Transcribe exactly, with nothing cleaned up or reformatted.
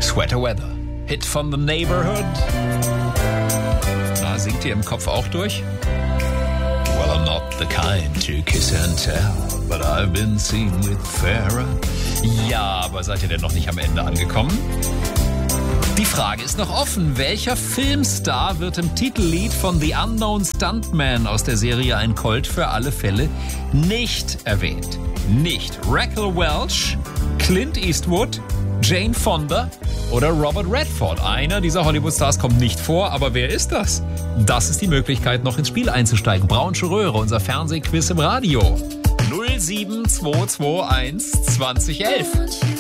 Sweater Weather. Hit von The Neighborhood. Na, singt ihr im Kopf auch durch? Well, I'm not the kind to kiss and tell, but I've been seen with fairer. Ja, aber seid ihr denn noch nicht am Ende angekommen? Die Frage ist noch offen. Welcher Filmstar wird im Titellied von The Unknown Stuntman aus der Serie Ein Colt für alle Fälle nicht erwähnt? Nicht Raquel Welch, Clint Eastwood, Jane Fonda oder Robert Redford. Einer dieser Hollywood-Stars kommt nicht vor, aber wer ist das? Das ist die Möglichkeit, noch ins Spiel einzusteigen. Braunsche Röhre, unser Fernsehquiz im Radio. null sieben zwei zwei eins zwanzig elf.